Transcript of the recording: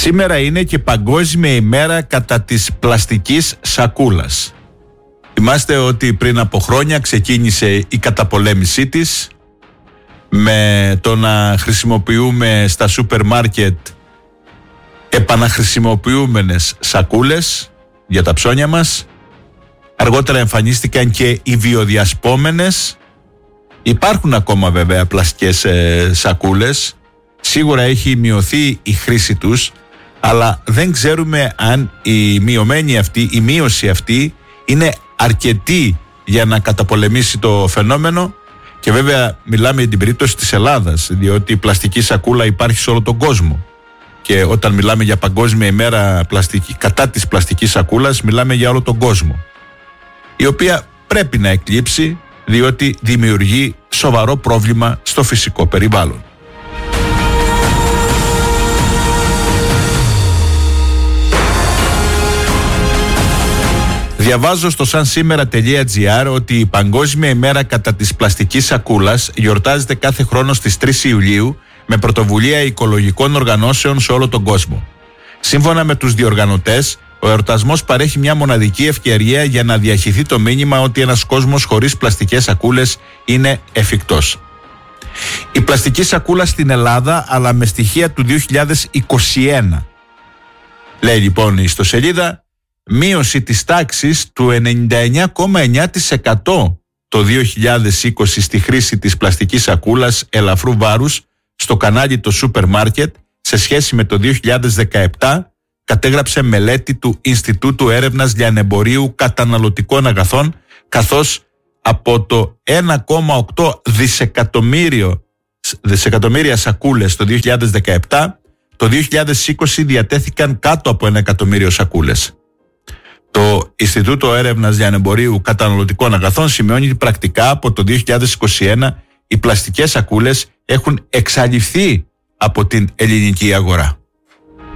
Σήμερα είναι και Παγκόσμια ημέρα κατά της πλαστικής σακούλας. Θυμάστε ότι πριν από χρόνια ξεκίνησε η καταπολέμησή της με το να χρησιμοποιούμε στα σούπερ μάρκετ επαναχρησιμοποιούμενες σακούλες για τα ψώνια μας. Αργότερα εμφανίστηκαν και οι βιοδιασπόμενες. Υπάρχουν ακόμα βέβαια πλαστικές σακούλες. Σίγουρα έχει μειωθεί η χρήση τους, αλλά δεν ξέρουμε αν η μείωση αυτή είναι αρκετή για να καταπολεμήσει το φαινόμενο. Και βέβαια μιλάμε για την περίπτωση της Ελλάδας, διότι η πλαστική σακούλα υπάρχει σε όλο τον κόσμο. Και όταν μιλάμε για Παγκόσμια ημέρα κατά της πλαστικής σακούλας, μιλάμε για όλο τον κόσμο, η οποία πρέπει να εκλείψει, διότι δημιουργεί σοβαρό πρόβλημα στο φυσικό περιβάλλον. Διαβάζω στο sansimera.gr ότι η Παγκόσμια ημέρα κατά της πλαστικής σακούλας γιορτάζεται κάθε χρόνο στις 3 Ιουλίου με πρωτοβουλία οικολογικών οργανώσεων σε όλο τον κόσμο. Σύμφωνα με τους διοργανωτές, ο εορτασμός παρέχει μια μοναδική ευκαιρία για να διαχυθεί το μήνυμα ότι ένας κόσμος χωρίς πλαστικές σακούλες είναι εφικτός. Η πλαστική σακούλα στην Ελλάδα, αλλά με στοιχεία του 2021. Λέει λοιπόν η ιστοσελίδα, μείωση της τάξης του 99,9% το 2020 στη χρήση της πλαστικής σακούλας ελαφρού βάρους στο κανάλι το σούπερ μάρκετ σε σχέση με το 2017, κατέγραψε μελέτη του Ινστιτούτου Έρευνας Λιανεμπορίου Καταναλωτικών Αγαθών, καθώς από το 1,8 δισεκατομμύρια σακούλες το 2017, το 2020 διατέθηκαν κάτω από 1 εκατομμύριο σακούλες. Το Ινστιτούτο Έρευνας Λιανεμπορίου Καταναλωτικών Αγαθών σημειώνει ότι πρακτικά από το 2021 οι πλαστικές σακούλες έχουν εξαλειφθεί από την ελληνική αγορά.